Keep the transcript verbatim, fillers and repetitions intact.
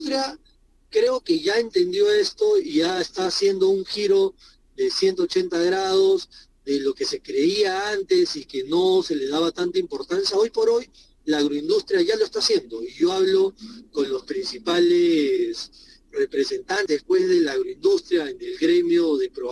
industria creo que ya entendió esto y ya está haciendo un giro de ciento ochenta grados de lo que se creía antes y que no se le daba tanta importancia. Hoy por hoy la agroindustria ya lo está haciendo y yo hablo con los principales representantes pues de la agroindustria en el gremio de